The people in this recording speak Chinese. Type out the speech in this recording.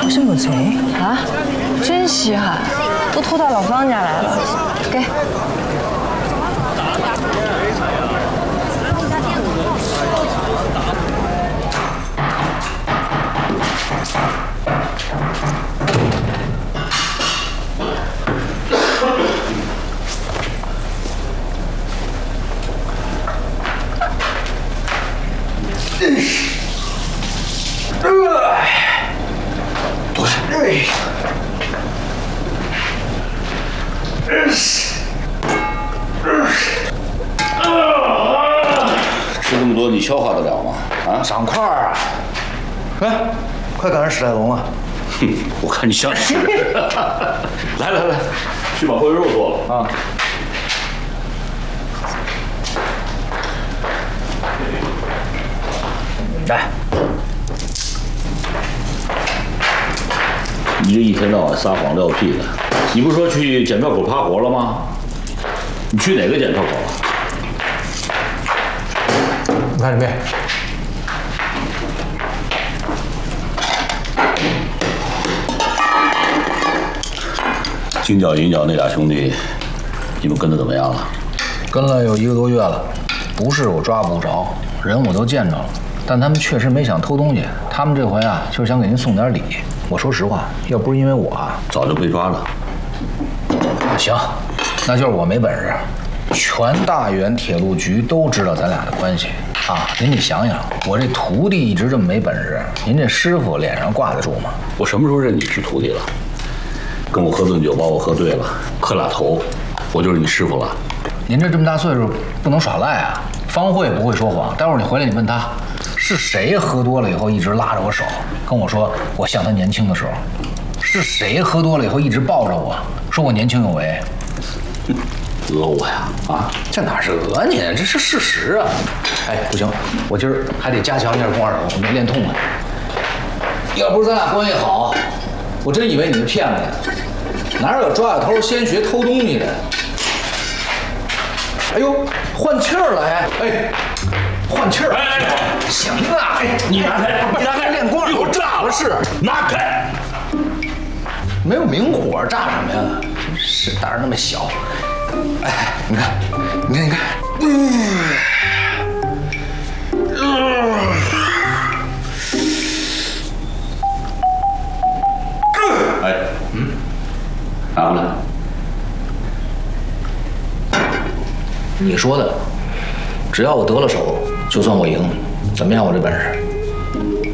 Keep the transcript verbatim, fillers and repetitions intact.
像有贼啊！真稀罕，都偷到老方家来了，给。 多少？吃这么多，你消化得了吗？啊， 长块儿啊！哎，快赶上史泰龙了。 哼，我看你像是。来来来，去把回肉做了啊。 来， 你这一天到晚撒谎撂屁的，你不是说去检票口趴活了吗？你去哪个检票口啊？ 你看这面。 金角银角那俩兄弟，你们跟的怎么样了？ 跟了有一个多月了，不是我抓不着，人我都见着了，但他们确实没想偷东西。他们这回啊，就是想给您送点礼。我说实话，要不是因为我啊， 早就被抓了。 行，那就是我没本事。全大原铁路局都知道咱俩的关系啊！您得想想，我这徒弟一直这么没本事，您这师傅脸上挂得住吗？ 我什么时候认你是徒弟了？跟我喝顿酒，把我喝醉了，磕俩头，我就是你师傅了。 您这这么大岁数，不能耍赖啊！方慧不会说谎，待会儿你回来你问他，是谁喝多了以后一直拉着我手，跟我说我像他年轻的时候？是谁喝多了以后一直抱着我，说我年轻有为？ 讹我呀？啊， 这哪是讹你？这是事实啊！哎，不行，我今儿还得加强一下肱二手，我没练痛快。要不是咱俩关系好，我真以为你是骗子呢。哪有抓小偷先学偷东西的？哎呦，换气儿了还！哎，换气儿！ 哎哎哎， 行啊！哎， 你拿开！你拿开！ 练肱二手炸了是？ 拿开！ 没有明火炸什么呀？真是胆儿那么小。哎，你看，你看，你看，嗯， 哎，嗯，拿过来。 你说的，只要我得了手，就算我赢。怎么样，我这本事？